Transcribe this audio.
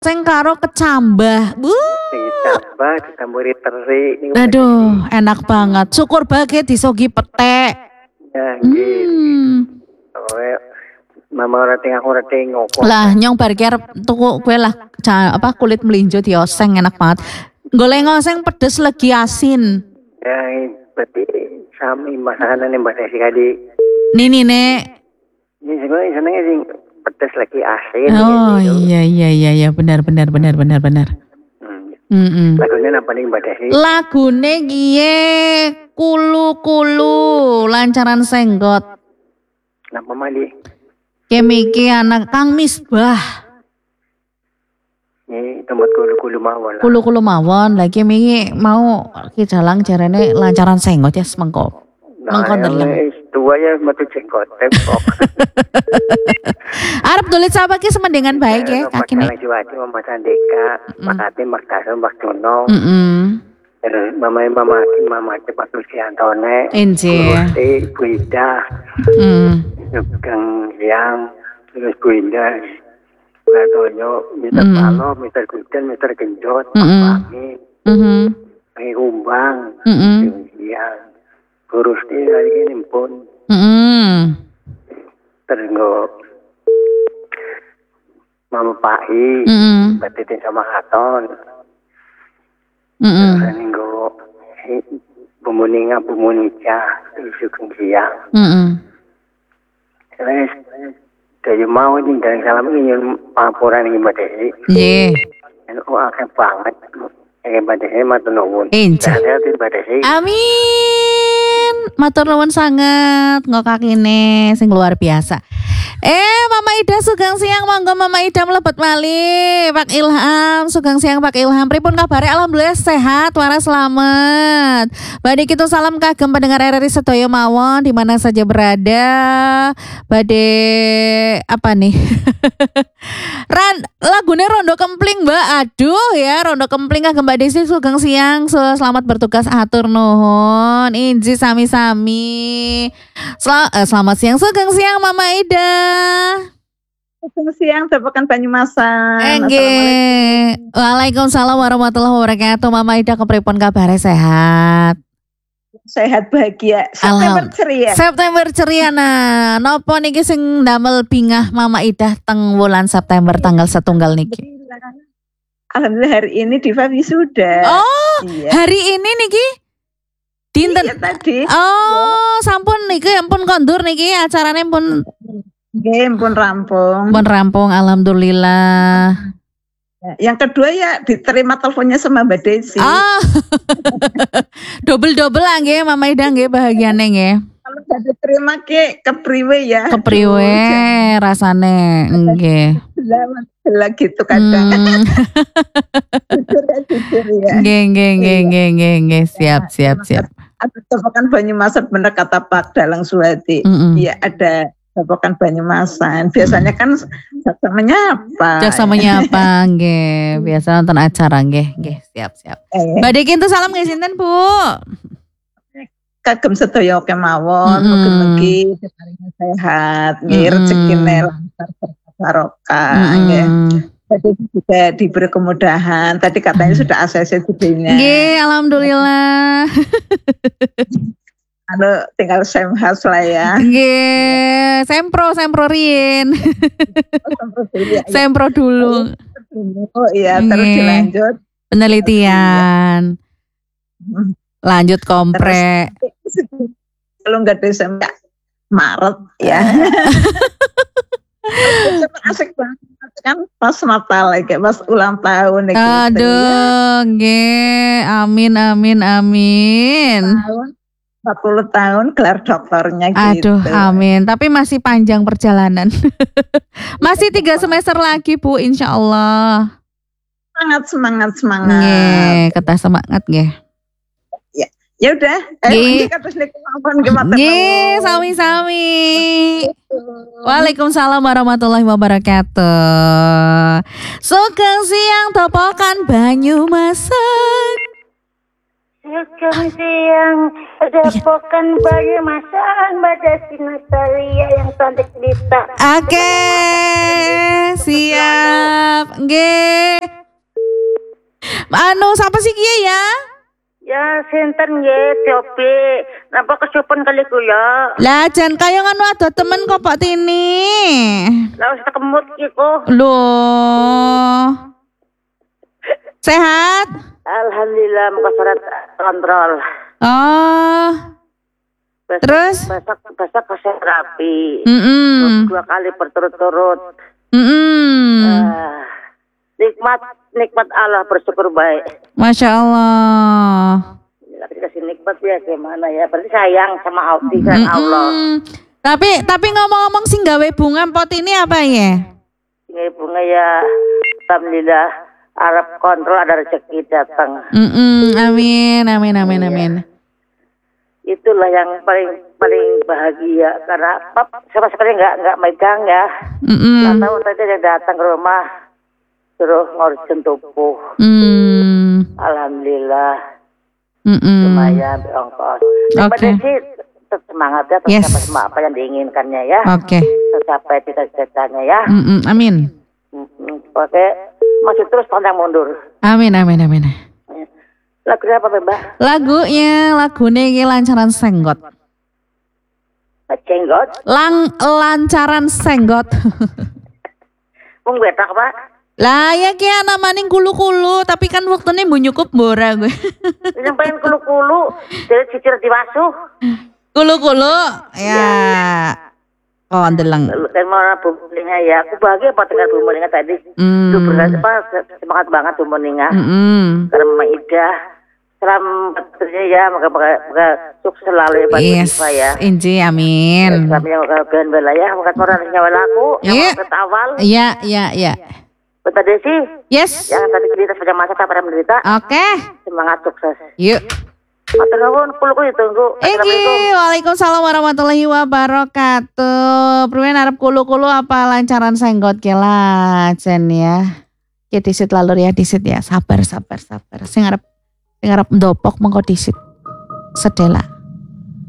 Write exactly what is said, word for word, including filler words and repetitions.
sing karo kecambah. Bu. Ditambah ditamburi teri. Aduh, enak banget. Syukur banget disogi petek. Ya, nggih. Hmm. Oh, mama ora teng aku ora tengok. Lah nyong bar ki arep tuku kue lah ca- apa kulit melinjo dioseng enak banget. Goleng oseng pedes legi asin. Ya, berarti sami masakan Mbak Desi kadi. Nini nek. Ini sebenarnya senengnya sing pedes lagi asin. Oh gitu. iya iya iya iya benar benar benar benar benar. Hmm. Mm-mm. Lagunya apa nih Mbak Desi? Lagune gie kulu kulu lancaran senggot. Napa mali? Kemiki anak Kang Misbah. Ini tempat kulu-kulu mawon lah. Kulu kulu mawon lagi miki mau ki dalang jarane lancaran senggot ya semengko. Mengko ndeleng. Tua ya metu jenggot tembok. Arep dolit sapa ki semendengan baik ya kakine. Kakine Juwadi Mama Sandeka, Makati Mas Daso Mas Dono. Heeh. Terus Mama Mama Mama Cepat Luciantone. Enje. Gusti Bu Ida. Hmm. Kang Yang terus Bu Indah. Katoyo, Mister Palo, Mister Guden, Mister Genjot, Pami. Mhm. Pagi Kumbang. Mhm. Yang Guru Sti hari ini pun. Mhm. Terenggo Mama Pahi, Mhm. Batitin sama Katon. Mhm. Terenggo Bumuninga Bumunica, Sugeng Siang. Mhm. Terus dari mau ini dari salam ini laporan ini Mbak Desi. Nggih. Oh akan banget. Eh Mbak Desi matur nuwun. Inci. Sehat-sehat Mbak Desi. Amin. Matur nuwun sangat ngokakine sing luar biasa. Eh Mama Ida Sugeng Siang monggo Mama Ida mlebet malih. Pak Ilham Sugeng Siang Pak Ilham pripun kabare alhamdulillah sehat waras selamat. Badhe kita salam kagem pendengar R R I sedaya mawon di mana saja berada. Badhe apa nih? Ran lagune Rondo Kempling Mbak. Aduh ya Rondo Kempling kagem Mbak Desi Sugeng Siang. Selamat bertugas atur nuhun. Inji sami-sami. Sel- eh, selamat siang Sugeng Siang Mama Ida. Selamat siang, Tepakan Banyumasan. Enggih. Waalaikumsalam warahmatullahi wabarakatuh. Mama Ida kepripun kabare sehat? Sehat bahagia. September ceria. September ceria nah. Napa niki sing damel bingah Mama Ida teng wulan September tanggal setunggal niki? Alhamdulillah hari ini Diva wisuda. Oh, iya. hari ini niki dinten. Iya tadi. Oh, sampun niki ampun kondur niki acarane pun Nggih, pun rampung. pun rampung alhamdulillah. Yang kedua ya diterima teleponnya sama Mbak Desi. Ah. Double-double lah nggih Mama Ida nggih bahagiane nggih. Kalau nggak diterima ke kepriwe ya. Kepriwe rasane nggih. Lah gitu kadang. Hmm. Jujur ya, jujur ya. Nggih nggih nggih nggih nggih nggih siap siap siap. Ada Tepakan Banyumasan bener kata Pak Dalang Suwadi. Mm-mm. Iya ada Tepakan Banyumasan. Biasanya kan jaksa menyapa. Jaksa menyapa nggih, biasa nonton acara nggih, nggih, siap siap. Eh, Mbak Dekin tuh salam nggih sinten, Bu? kagem sedaya kemawon, Mm-mm. mugi-mugi separingi sehat, nggih Mm-mm. rezekine lancar berkah barokah nggih. Mm-mm. Tadi juga diberi kemudahan. Tadi katanya sudah A C C jadinya. Nggih, alhamdulillah. Anu tinggal semhas lah ya. Nggih, sempro sempro rin. Sempro dulu. Oh iya, terus Nggih. dilanjut. Penelitian. Lanjut kompre. Kalau nggak Desember, Maret ya. Asik banget kan pas Natal ya, kayak pas ulang tahun ya. Aduh, nggih. Amin amin amin. empat puluh tahun gelar doktornya gitu. Aduh, amin. Tapi masih panjang perjalanan. Masih tiga semester lagi, Bu, insya Allah. Semangat, semangat, semangat. Nggih, kata semangat nggih. Ya udah, Nggih. eh kados niku mawon nggih. Nggih, sami-sami. Waalaikumsalam warahmatullahi wabarakatuh. Sugeng siang topokan Banyumasan. Sugeng siang, Depokan Bayu Masaan pada Sinatalia yang cantik Dita. Oke, siap. Nggih. Anu siapa sih kia ya? Ya, sinten nggih, cobi. Napa kesupen kali kula? Lah jan kaya ngono ada temen kok Pak Tini. Lah wis kemut iki kok. Loh. Sehat? Alhamdulillah muka surat kontrol. Oh. Besok, Terus? besok besok kesel rapi. Mm-mm. Dua kali berturut-turut. Mm-mm. Ah, nikmat nikmat Allah, bersyukur baik. Masya Allah. Tapi kasih nikmat ya gimana ya? Berarti sayang sama Audi kan Allah. Mm-mm. Tapi tapi ngomong-ngomong sing gawe bunga pot ini apa ya? Ini bunga ya, alhamdulillah. Arab kontrol ada rezeki datang. Mm-mm. Amin, amin, amin, amin. Itulah yang paling paling bahagia karena pap sama sekali nggak nggak megang ya. Mm-mm. Nggak tahu tadi dia datang ke rumah suruh ngurusin tubuh. Mm. Alhamdulillah. Mm-mm. Lumayan ongkos. Oke. Pada sih tetap semangat ya, tetap Yes. sampai semua apa yang diinginkannya ya. Oke. Tercapai cita-citanya ya. Mm-mm. Amin. Mm-mm. Oke, masih terus pandang mundur. Amin, amin, amin. Lagunya apa Mbak? Lagunya lagunya iki lancaran senggot. Jenggot? Lang lancaran senggot. Mung betak Pak? Lah ya ki ana maning kulu-kulu tapi kan waktunya mbok nyukup mbora gue. Yang pengen kulu-kulu, jadi cicir diwasuh. Kulu-kulu ya. Oh, ndeleng. Dan mau Bu Moninga ya, aku bahagia apa dengan Bu Moninga tadi. Hmm. Itu benar apa semangat banget Bu Moninga. Mm-mm. Karena Mama Ida, selamat bekerja ya, maka maka sukses selalu ya Pak Yes, Iva ya. Inji, amin. Kami yang kalian bela ya, maka orang nyawa laku, yang Iya. mau awal. Iya, iya, iya. Betul Desi, Yes. yang tadi cerita sepanjang masa tak pernah menderita. Oke. Semangat sukses. Yuk. Matur nuwun, kulo ditunggu. Iki, waalaikumsalam warahmatullahi wabarakatuh. Pruwen arep kulu-kulu apa lancaran senggot ki lah, Jen ya. Ya disit lalur ya disit ya. Sabar, sabar, sabar. Sing arep sing arep ndopok mengko disit. Sedela.